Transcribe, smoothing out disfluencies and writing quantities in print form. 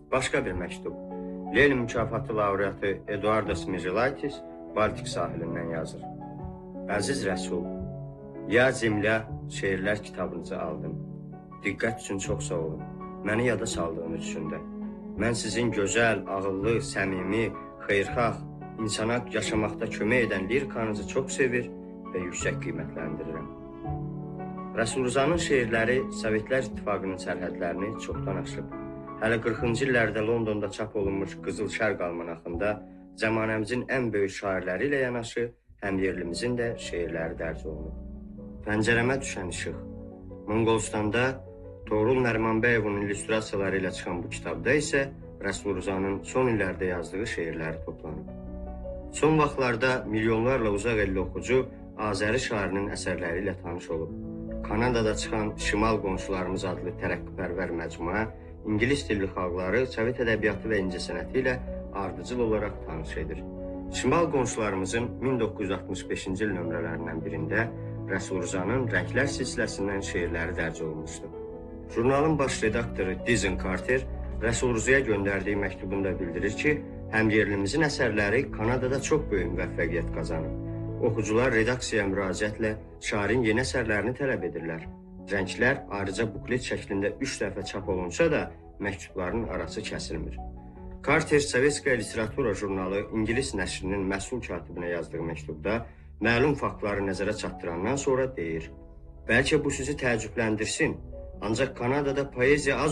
Başqa bir məktub. Lenin mükafatı laureatı Eduardas Mizilaitis Baltik sahilindən yazır. Əziz Rəsul, Ya Zemля şeirlər kitabınızı aldım. Diqqət üçün çox sağ olun. Məni yada saldığınız üçün də. Mən sizin gözəl, ağıllı, səmimi, xeyirxah, insana yaşamaqda kömək edən lirikanızı çox sevir və yüksək qiymətləndirirəm. Rəsul Rızanın şeirləri Sovetlər İttifaqının sərhədlərini çoxdan aşıb. Hələ 40-cı illərdə Londonda çap olunmuş Qızıl Şərq almanağında zəmanəmizin ən böyük şairləri ilə yanaşı, həm yerlimizin də şeirləri dərc olunub. Pəncərəmə düşən işıq. Monqolistanda Toğrul Nərimanbəyovun illüstrasiyaları ilə çıxan bu kitabda isə Rəsul Rızanın son illərdə yazdığı şeirləri toplanıb. Son vaxtlarda milyonlarla uzaq elli oxucu Azəri şairinin əsərləri ilə tanış olub. Kanadada çıxan Şimal Qonşularımız adlı tərəqqipərvər məcmua İngilis dilli xalqları Sovet ədəbiyyatı və incəsənəti ilə ardıcıl olaraq tanış edir. Şimal Qonşularımızın 1965-ci il nömrələrindən birində Rəsul Rızanın Rənglər silsiləsindən şeirləri dərc olunmuşdu. Jurnalın baş redaktoru Dizin Carter Rəsul Rızaya göndərdiyi məktubunda bildirir ki, həm yerlimizin əsərləri Kanadada çox böyük müvəffəqiyyət qazanıb. Oxucular redaksiyaya müraciətlə şairin yeni əsərlərini tələb edirlər. Rənglər ayrıca buklet şəklində 3 dəfə çap olunsa da məktubların arası kəsilmir. Carter Sovetskaya Literatura jurnalı İngilis nəşrinin məsul katibinə yazdığı məktubda məlum faktları nəzərə çatdırandan sonra deyir: Bəlkə bu sizi təəccübləndirsin, ancaq Kanadada poeziya az